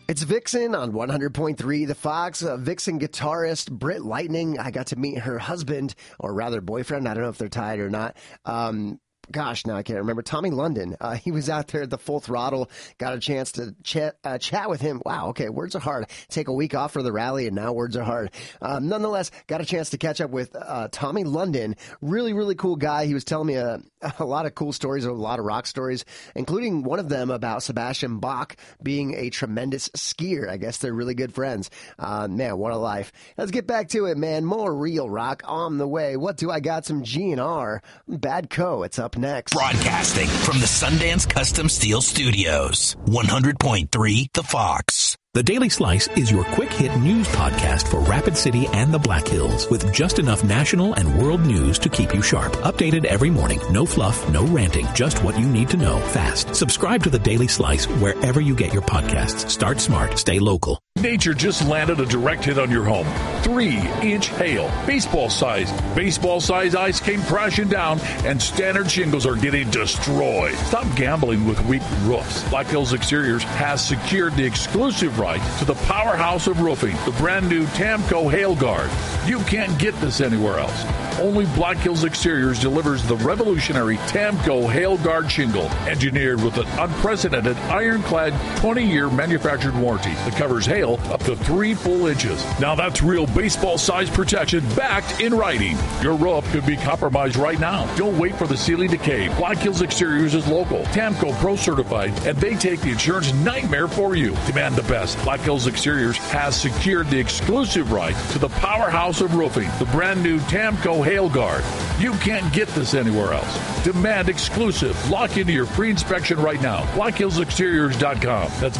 It's Vixen on 100.3 The Fox. Vixen guitarist Britt Lightning. I got to meet her husband, or rather boyfriend. I don't know if they're tied or not. Gosh, now I can't remember. Tommy London. He was out there at the Full Throttle. Got a chance to chat with him. Wow, okay, words are hard. Take a week off for the rally, and now words are hard. Nonetheless, got a chance to catch up with Tommy London. Really, really cool guy. He was telling me a lot of cool stories, a lot of rock stories, including one of them about Sebastian Bach being a tremendous skier. I guess they're really good friends. Man, what a life. Let's get back to it, man. More real rock on the way. What do I got? Some GNR. Bad Co. It's up next. Broadcasting from the Sundance Custom Steel Studios. 100.3 The Fox. The Daily Slice is your quick-hit news podcast for Rapid City and the Black Hills, with just enough national and world news to keep you sharp. Updated every morning. No fluff, no ranting, just what you need to know fast. Subscribe to The Daily Slice wherever you get your podcasts. Start smart. Stay local. Nature just landed a direct hit on your home. 3-inch hail. Baseball size ice came crashing down, and standard shingles are getting destroyed. Stop gambling with weak roofs. Black Hills Exteriors has secured the exclusive right to the powerhouse of roofing, the brand new Tamco Hail Guard. You can't get this anywhere else. Only Black Hills Exteriors delivers the revolutionary Tamco Hail Guard shingle, engineered with an unprecedented ironclad 20-year manufactured warranty that covers hail up to 3 full inches. Now that's real baseball-sized protection backed in writing. Your roof could be compromised right now. Don't wait for the ceiling decay. Black Hills Exteriors is local, Tamco Pro certified, and they take the insurance nightmare for you. Demand the best. Black Hills Exteriors has secured the exclusive right to the powerhouse of roofing, the brand new Tamco Hail Guard. You can't get this anywhere else. Demand exclusive. Lock into your free inspection right now. BlackHillsExteriors.com. That's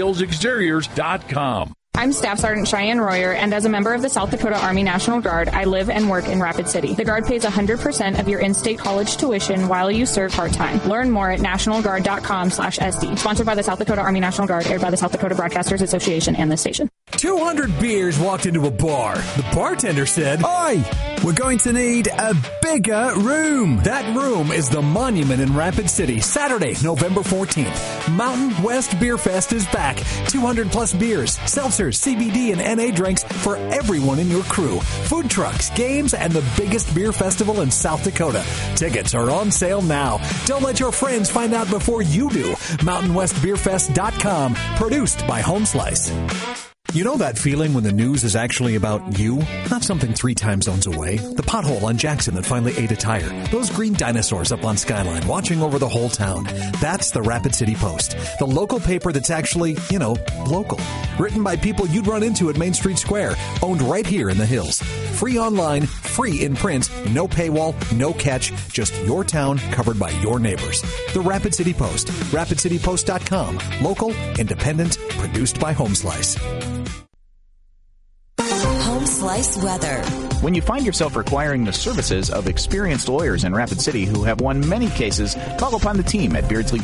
BlackHillsExteriors.com. I'm Staff Sergeant Cheyenne Royer, and as a member of the South Dakota Army National Guard, I live and work in Rapid City. The Guard pays 100% of your in-state college tuition while you serve part-time. Learn more at nationalguard.com/SD. Sponsored by the South Dakota Army National Guard, aired by the South Dakota Broadcasters Association and this station. 200 beers walked into a bar. The bartender said, "Oi, we're going to need a bigger room." That room is the Monument in Rapid City. Saturday, November 14th. Mountain West Beer Fest is back. 200 plus beers, seltzers, CBD, and NA drinks for everyone in your crew. Food trucks, games, and the biggest beer festival in South Dakota. Tickets are on sale now. Don't let your friends find out before you do. MountainWestBeerFest.com. Produced by Home Slice. You know that feeling when the news is actually about you? Not something 3 time zones away. The pothole on Jackson that finally ate a tire. Those green dinosaurs up on Skyline watching over the whole town. That's the Rapid City Post. The local paper that's actually, local. Written by people you'd run into at Main Street Square. Owned right here in the hills. Free online, free in print, no paywall, no catch, just your town covered by your neighbors. The Rapid City Post. RapidCityPost.com. Local, independent, produced by Home Slice. Home Slice weather. When you find yourself requiring the services of experienced lawyers in Rapid City who have won many cases, call upon the team at Beardsley